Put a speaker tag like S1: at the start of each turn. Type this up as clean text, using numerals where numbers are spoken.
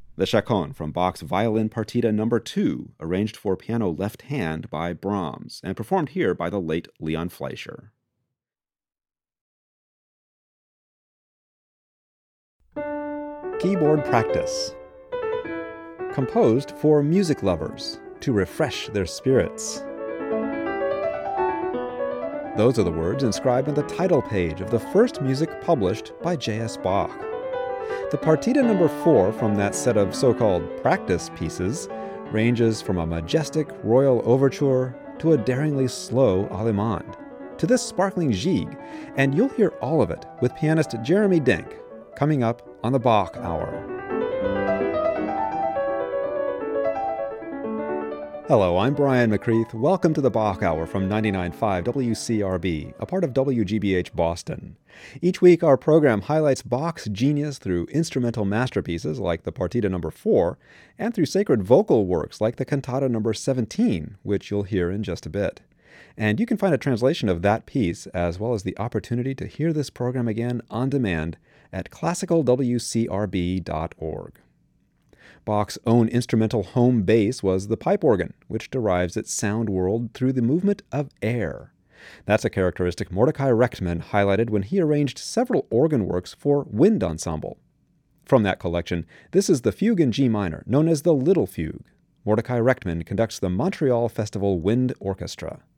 S1: The Chaconne from Bach's Violin Partita No. 2, arranged for piano left hand by Brahms, and performed here by the late Leon Fleischer. Keyboard Practice. Composed for music lovers, to refresh their spirits. Those are the words inscribed on the title page of the first music published by J.S. Bach. The Partita No. 4 from that set of so-called practice pieces ranges from a majestic royal overture to a daringly slow allemande, to this sparkling gigue, and you'll hear all of it with pianist Jeremy Denk, coming up on the Bach Hour. Hello, I'm Brian McCreath. Welcome to the Bach Hour from 99.5 WCRB, a part of WGBH Boston. Each week, our program highlights Bach's genius through instrumental masterpieces like the Partita No. 4, and through sacred vocal works like the Cantata No. 17, which you'll hear in just a bit. And you can find a translation of that piece, as well as the opportunity to hear this program again on demand at classicalwcrb.org. Bach's own instrumental home base was the pipe organ, which derives its sound world through the movement of air. That's a characteristic Mordecai Rechtman highlighted when he arranged several organ works for wind ensemble. From that collection, this is the fugue in G minor, known as the Little Fugue. Mordecai Rechtman conducts the Montreal Festival Wind Orchestra.